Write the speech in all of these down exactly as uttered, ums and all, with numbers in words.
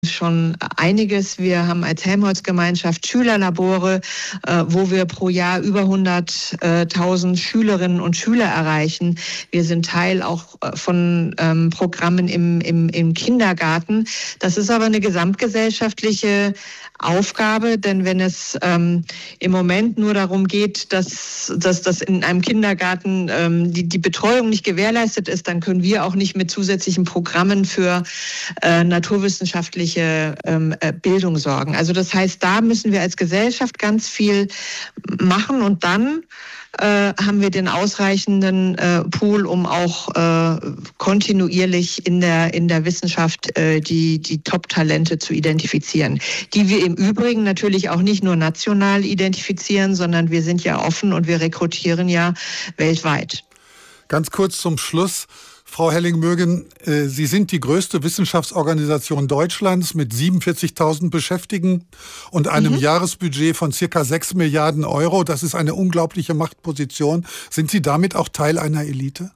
schon einiges. Wir haben als Helmholtz-Gemeinschaft Schülerlabore, äh, wo wir pro Jahr über hunderttausend Schülerinnen und Schüler erreichen. Wir sind Teil auch von ähm, Programmen im, im, im Kindergarten. Das ist aber eine gesamtgesellschaftliche Aufgabe, denn wenn es ähm, im Moment nur darum geht, dass, dass, dass in einem Kindergarten ähm, die, die Betreuung nicht gewährleistet ist, dann können wir auch nicht mit zusätzlichen Programmen für äh, naturwissenschaftliche ähm, Bildung sorgen. Also das heißt, da müssen wir als Gesellschaft ganz viel machen und dann äh, haben wir den ausreichenden äh, Pool, um auch äh, kontinuierlich in der in der Wissenschaft äh, die die Top-Talente zu identifizieren, die wir im Übrigen natürlich auch nicht nur national identifizieren, sondern wir sind ja offen und wir rekrutieren ja weltweit. Ganz kurz zum Schluss. Frau Helling-Mögen, Sie sind die größte Wissenschaftsorganisation Deutschlands mit siebenundvierzigtausend Beschäftigten und einem mhm. Jahresbudget von circa sechs Milliarden Euro. Das ist eine unglaubliche Machtposition. Sind Sie damit auch Teil einer Elite?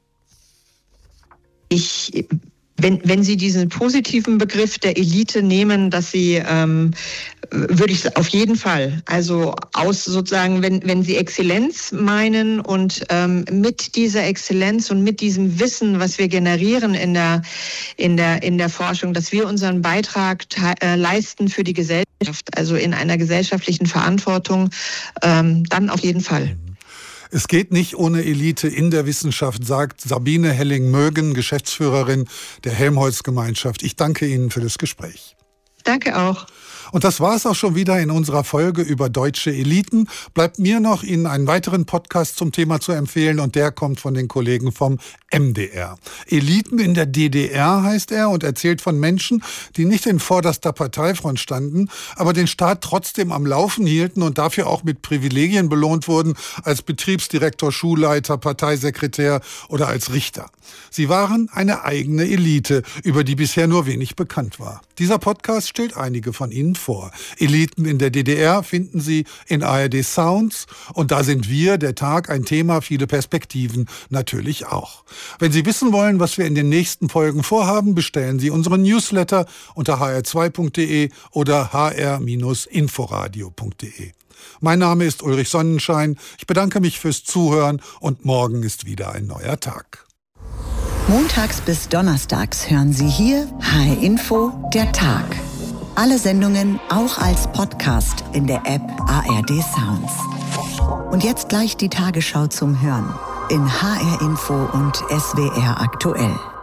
Ich... Wenn, wenn Sie diesen positiven Begriff der Elite nehmen, dass Sie, ähm, würde ich auf jeden Fall, also aus sozusagen, wenn, wenn Sie Exzellenz meinen und ähm, mit dieser Exzellenz und mit diesem Wissen, was wir generieren in der, in der, in der Forschung, dass wir unseren Beitrag äh, leisten für die Gesellschaft, also in einer gesellschaftlichen Verantwortung, ähm, dann auf jeden Fall. Es geht nicht ohne Elite in der Wissenschaft, sagt Sabine Helling-Mögen, Geschäftsführerin der Helmholtz-Gemeinschaft. Ich danke Ihnen für das Gespräch. Danke auch. Und das war es auch schon wieder in unserer Folge über deutsche Eliten. Bleibt mir noch, Ihnen einen weiteren Podcast zum Thema zu empfehlen und der kommt von den Kollegen vom M D R. Eliten in der D D R heißt er und erzählt von Menschen, die nicht in vorderster Parteifront standen, aber den Staat trotzdem am Laufen hielten und dafür auch mit Privilegien belohnt wurden, als Betriebsdirektor, Schulleiter, Parteisekretär oder als Richter. Sie waren eine eigene Elite, über die bisher nur wenig bekannt war. Dieser Podcast stellt einige von ihnen vor. Eliten in der D D R finden Sie in A R D Sounds und da sind wir, der Tag, ein Thema, viele Perspektiven natürlich auch. Wenn Sie wissen wollen, was wir in den nächsten Folgen vorhaben, bestellen Sie unseren Newsletter unter h r zwei punkt d e oder h r inforadio punkt d e. Mein Name ist Ulrich Sonnenschein. Ich bedanke mich fürs Zuhören und morgen ist wieder ein neuer Tag. Montags bis donnerstags hören Sie hier H R Info, der Tag. Alle Sendungen auch als Podcast in der App A R D Sounds. Und jetzt gleich die Tagesschau zum Hören in H R Info und S W R aktuell.